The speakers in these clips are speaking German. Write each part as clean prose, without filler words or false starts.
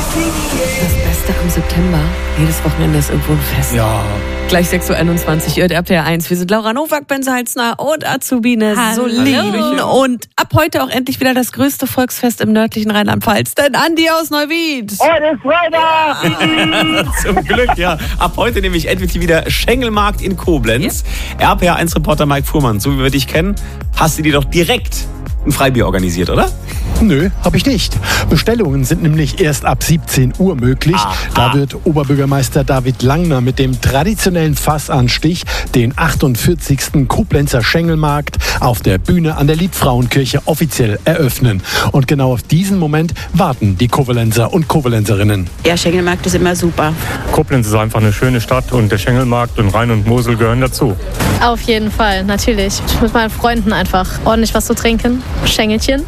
Das Beste am September. Jedes Wochenende ist irgendwo ein Fest. Ja. Gleich 6.21 Uhr, RTL 1. Wir sind Laura Nowak, Ben Salzner und Azubine Solin. Und ab heute auch endlich wieder das größte Volksfest im nördlichen Rheinland-Pfalz. Denn Andi aus Neuwied. Heute ist Freitag! Zum Glück, ja. Ab heute nämlich endlich wieder Schengelmarkt in Koblenz. Ja. RPA1-Reporter Mike Fuhrmann, so wie wir dich kennen, hast du dir doch direkt ein Freibier organisiert, oder? Nö, habe ich nicht. Bestellungen sind nämlich erst ab 17 Uhr möglich. Da wird Oberbürgermeister David Langner mit dem traditionellen Fassanstich den 48. Koblenzer Schengelmarkt auf der Bühne an der Liebfrauenkirche offiziell eröffnen. Und genau auf diesen Moment warten die Koblenzer und Koblenzerinnen. Ja, Schengelmarkt ist immer super. Koblenz ist einfach eine schöne Stadt und der Schengelmarkt und Rhein und Mosel gehören dazu. Auf jeden Fall, natürlich. Mit meinen Freunden einfach ordentlich was zu trinken. Schengelchen.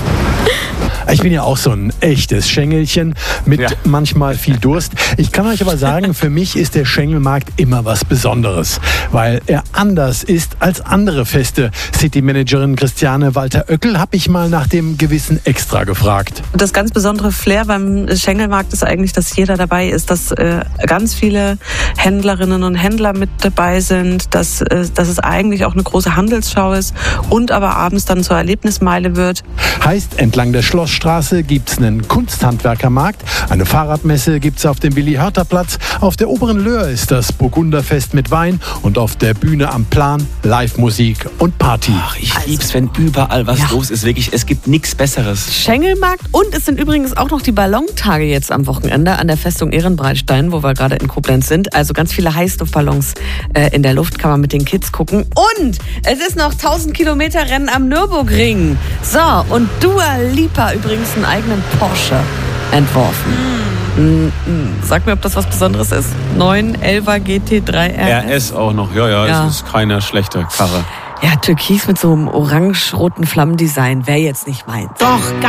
Ich bin ja auch so ein echtes Schengelchen mit manchmal viel Durst. Ich kann euch aber sagen, für mich ist der Schengelmarkt immer was Besonderes, weil er anders ist als andere Feste. City-Managerin Christiane Walter-Oeckel habe ich mal nach dem gewissen Extra gefragt. Das ganz besondere Flair beim Schengelmarkt ist eigentlich, dass jeder dabei ist, dass ganz viele Händlerinnen und Händler mit dabei sind, dass es eigentlich auch eine große Handelsschau ist und aber abends dann zur Erlebnismeile wird. Heißt, entlang der Schlossstraße gibt's einen Kunsthandwerkermarkt, eine Fahrradmesse gibt's auf dem Willi-Hörter-Platz, auf der Oberen Löhr ist das Burgunderfest mit Wein und auf der Bühne am Plan Live-Musik und Party. Ach, ich lieb's, wenn überall was los ist. Wirklich, es gibt nichts Besseres. Schengelmarkt und es sind übrigens auch noch die Ballontage jetzt am Wochenende an der Festung Ehrenbreitstein, wo wir gerade in Koblenz sind. Also ganz viele Heißluftballons in der Luft, kann man mit den Kids gucken. Und es ist noch 1000 Kilometer Rennen am Nürburgring. So, und Dua Lipa übrigens einen eigenen Porsche entworfen. Sag mir, ob das was Besonderes ist. 911er GT3 RS auch noch. Ja, es ist keine schlechte Karre. Ja, Türkis mit so einem orange-roten Flammendesign wäre jetzt nicht meins. Doch,